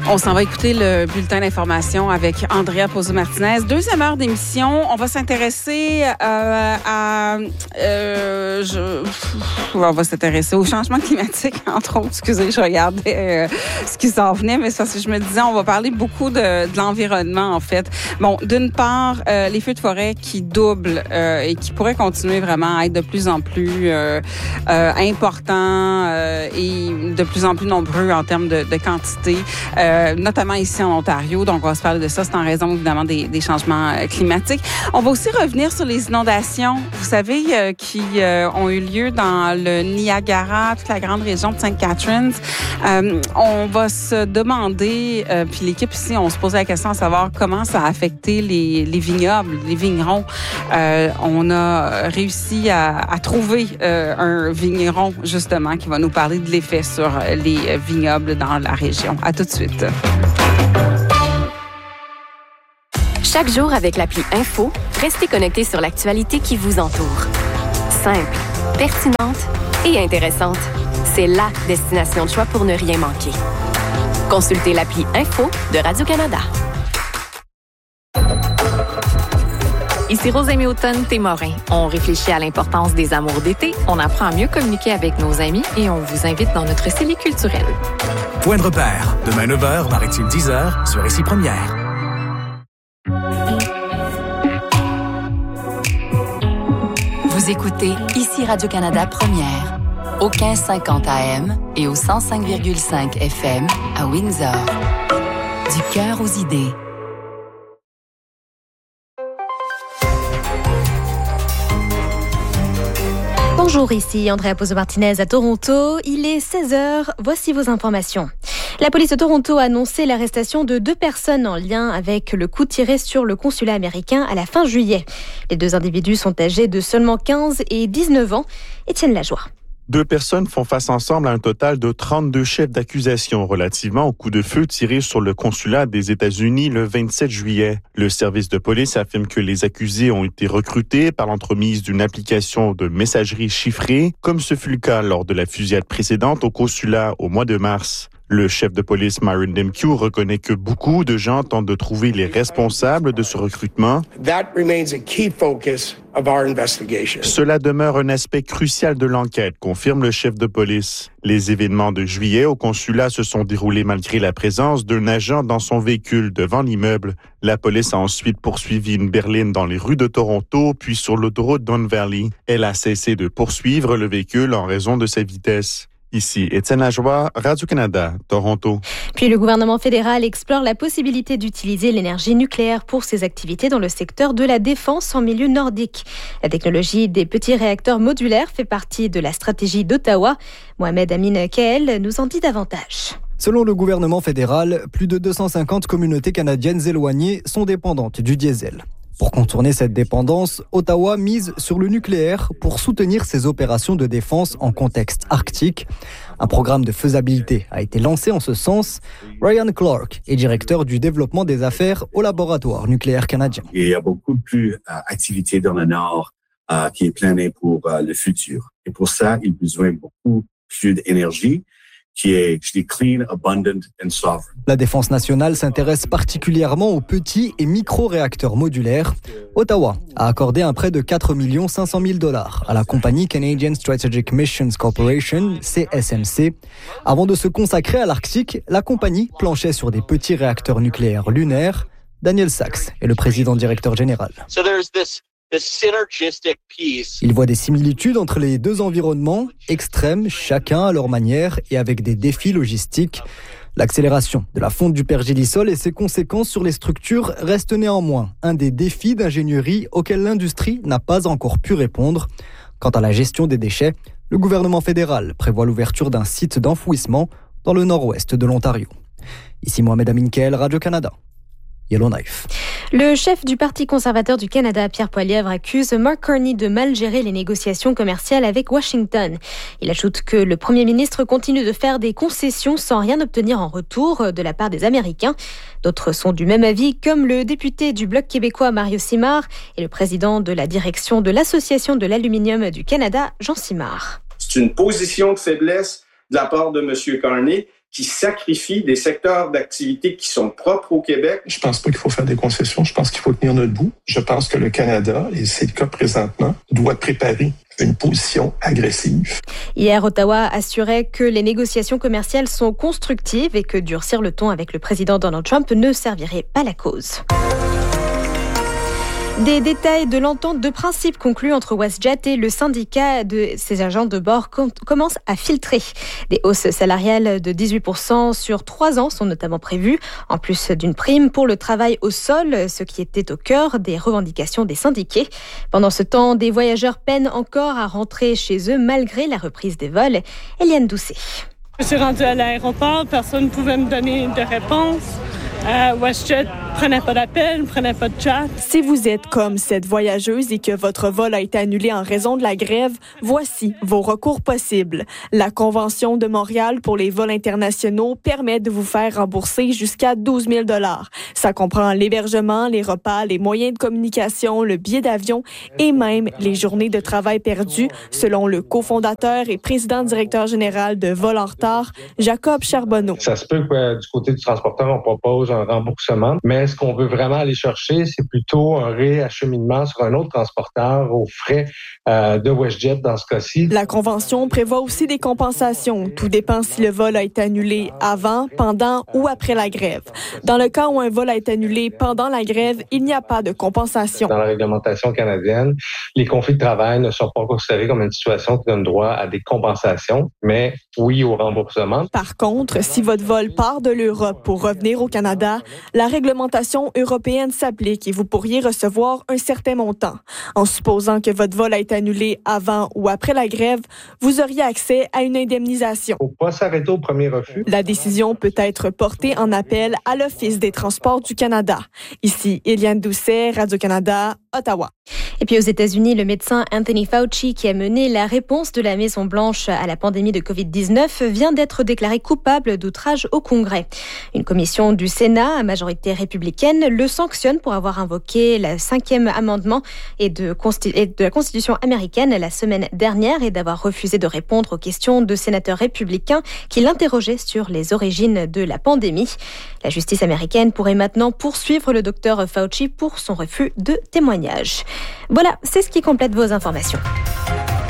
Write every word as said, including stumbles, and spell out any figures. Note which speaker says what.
Speaker 1: On s'en va écouter le bulletin d'information avec Andrea Pozzo-Martinez. Deuxième heure d'émission, on va s'intéresser euh, à... Euh, je, on va s'intéresser au changement climatique, entre autres. Excusez, je regardais euh, ce qui s'en venait, mais ça, je me disais, on va parler beaucoup de, de l'environnement, en fait. Bon, d'une part, euh, les feux de forêt qui doublent euh, et qui pourraient continuer vraiment à être de plus en plus euh, euh, importants euh, et de plus en plus nombreux en termes de, de quantité. Euh, notamment ici en Ontario. Donc, on va se parler de ça. C'est en raison, évidemment, des, des changements euh, climatiques. On va aussi revenir sur les inondations, vous savez, euh, qui euh, ont eu lieu dans le Niagara, toute la grande région de Saint Catharines. Euh, on va se demander, euh, puis l'équipe ici, on se posait la question à savoir comment ça a affecté les, les vignobles, les vignerons. Euh, on a réussi à, à trouver euh, un vigneron, justement, qui va nous parler de l'effet sur les vignobles dans la région. À tout de suite.
Speaker 2: Chaque jour avec l'appli Info, restez connectés sur l'actualité qui vous entoure. Simple, pertinente et intéressante. C'est la destination de choix pour ne rien manquer. Consultez l'appli Info de Radio-Canada.
Speaker 3: Ici Rosemée Automne-Témorin. On réfléchit à l'importance des amours d'été, on apprend à mieux communiquer avec nos amis et on vous invite dans notre cellule culturelle.
Speaker 4: Point de repère, demain neuf heures, Maritime dix heures, sur Ici Première.
Speaker 5: Vous écoutez Ici Radio-Canada Première, au quinze cinquante A M et au cent cinq virgule cinq F M à Windsor. Du cœur aux idées.
Speaker 6: Bonjour, ici Andrea Pozzo-Martinez à Toronto. Il est seize heures, voici vos informations. La police de Toronto a annoncé l'arrestation de deux personnes en lien avec le coup tiré sur le consulat américain à la fin juillet. Les deux individus sont âgés de seulement quinze et dix-neuf ans. Étienne Lajoie.
Speaker 7: Deux personnes font face ensemble à un total de trente-deux chefs d'accusation relativement au coup de feu tiré sur le consulat des États-Unis le vingt-sept juillet. Le service de police affirme que les accusés ont été recrutés par l'entremise d'une application de messagerie chiffrée, comme ce fut le cas lors de la fusillade précédente au consulat au mois de mars. Le chef de police Myron Demkiw reconnaît que beaucoup de gens tentent de trouver les responsables de ce recrutement.
Speaker 8: That remains a key focus of our investigation.
Speaker 7: Cela demeure un aspect crucial de l'enquête, confirme le chef de police. Les événements de juillet au consulat se sont déroulés malgré la présence d'un agent dans son véhicule devant l'immeuble. La police a ensuite poursuivi une berline dans les rues de Toronto, puis sur l'autoroute Don Valley. Elle a cessé de poursuivre le véhicule en raison de sa vitesse. Ici, Étienne Lajoie, Radio-Canada, Toronto.
Speaker 6: Puis le gouvernement fédéral explore la possibilité d'utiliser l'énergie nucléaire pour ses activités dans le secteur de la défense en milieu nordique. La technologie des petits réacteurs modulaires fait partie de la stratégie d'Ottawa. Mohamed Amin Kael nous en dit davantage.
Speaker 9: Selon le gouvernement fédéral, plus de deux cent cinquante communautés canadiennes éloignées sont dépendantes du diesel. Pour contourner cette dépendance, Ottawa mise sur le nucléaire pour soutenir ses opérations de défense en contexte arctique. Un programme de faisabilité a été lancé en ce sens. Ryan Clark est directeur du développement des affaires au laboratoire nucléaire canadien.
Speaker 10: Il y a beaucoup plus d'activités dans le Nord euh, qui est planée pour euh, le futur. Et pour ça, il a besoin de beaucoup plus d'énergie qui est, je dis, clean, abundant and sovereign.
Speaker 9: La Défense nationale s'intéresse particulièrement aux petits et micro-réacteurs modulaires. Ottawa a accordé un prêt de quatre millions cinq cent mille dollars à la compagnie Canadian Strategic Missions Corporation, C S M C. Avant de se consacrer à l'Arctique, la compagnie planchait sur des petits réacteurs nucléaires lunaires. Daniel Sachs est le président directeur général.
Speaker 11: So there's this
Speaker 9: Il voit des similitudes entre les deux environnements, extrêmes, chacun à leur manière et avec des défis logistiques. L'accélération de la fonte du pergélisol et ses conséquences sur les structures restent néanmoins un des défis d'ingénierie auxquels l'industrie n'a pas encore pu répondre. Quant à la gestion des déchets, le gouvernement fédéral prévoit l'ouverture d'un site d'enfouissement dans le nord-ouest de l'Ontario. Ici Mohamed Amin Kael, Radio-Canada. Yellowknife.
Speaker 6: Le chef du Parti conservateur du Canada, Pierre Poilievre, accuse Mark Carney de mal gérer les négociations commerciales avec Washington. Il ajoute que le premier ministre continue de faire des concessions sans rien obtenir en retour de la part des Américains. D'autres sont du même avis, comme le député du Bloc québécois Mario Simard et le président de la direction de l'Association de l'aluminium du Canada, Jean Simard.
Speaker 12: C'est une position de faiblesse de la part de M. Carney
Speaker 11: qui sacrifie des secteurs d'activité qui sont propres au Québec.
Speaker 12: Je pense pas qu'il faut faire des concessions. Je pense qu'il faut tenir notre bout. Je pense que le Canada, et c'est le cas présentement, doit préparer une position agressive.
Speaker 6: Hier, Ottawa assurait que les négociations commerciales sont constructives et que durcir le ton avec le président Donald Trump ne servirait pas la cause. Des détails de l'entente de principe conclue entre WestJet et le syndicat de ses agents de bord com- commencent à filtrer. Des hausses salariales de dix-huit pour cent sur trois ans sont notamment prévues, en plus d'une prime pour le travail au sol, ce qui était au cœur des revendications des syndiqués. Pendant ce temps, des voyageurs peinent encore à rentrer chez eux malgré la reprise des vols. Eliane Doucet.
Speaker 13: Je suis rendue à l'aéroport, personne ne pouvait me donner de réponse. Euh, WestJet prenait pas d'appel, prenait pas de chat.
Speaker 14: Si vous êtes comme cette voyageuse et que votre vol a été annulé en raison de la grève, voici vos recours possibles. La Convention de Montréal pour les vols internationaux permet de vous faire rembourser jusqu'à douze mille dollars. Ça comprend l'hébergement, les repas, les moyens de communication, le billet d'avion et même les journées de travail perdues, selon le cofondateur et président-directeur général de Vol en retard, Jacob Charbonneau.
Speaker 15: Ça se peut que euh, du côté du transporteur, on propose un remboursement, mais ce qu'on veut vraiment aller chercher, c'est plutôt un réacheminement sur un autre transporteur aux frais euh, de WestJet dans ce cas-ci.
Speaker 14: La Convention prévoit aussi des compensations. Tout dépend si le vol a été annulé avant, pendant ou après la grève. Dans le cas où un vol a été annulé pendant la grève, il n'y a pas de compensation.
Speaker 15: Dans la réglementation canadienne, les conflits de travail ne sont pas considérés comme une situation qui donne droit à des compensations, mais oui au remboursement.
Speaker 14: Par contre, si votre vol part de l'Europe pour revenir au Canada, la réglementation européenne s'applique et vous pourriez recevoir un certain montant. En supposant que votre vol a été annulé avant ou après la grève, vous auriez accès à une indemnisation.
Speaker 15: Faut pas s'arrêter au premier refus.
Speaker 14: La décision peut être portée en appel à l'Office des transports du Canada. Ici, Eliane Doucet, Radio-Canada, Ottawa.
Speaker 6: Et puis aux États-Unis, le médecin Anthony Fauci, qui a mené la réponse de la Maison-Blanche à la pandémie de covid dix-neuf, vient d'être déclaré coupable d'outrage au Congrès. Une commission du Sénat, à majorité républicaine, le sanctionne pour avoir invoqué le cinquième amendement et de, consti- et de la Constitution américaine la semaine dernière et d'avoir refusé de répondre aux questions de sénateurs républicains qui l'interrogeaient sur les origines de la pandémie. La justice américaine pourrait maintenant poursuivre le docteur Fauci pour son refus de témoignage. Voilà, c'est ce qui complète vos informations.